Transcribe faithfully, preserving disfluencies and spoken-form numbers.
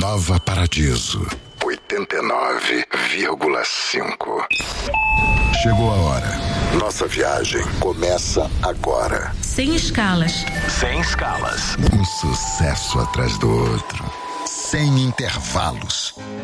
Nova Paradiso, oitenta e nove vírgula cinco. Chegou a hora. Nossa viagem começa agora. Sem escalas. Sem escalas. Um sucesso atrás do outro. Sem intervalos.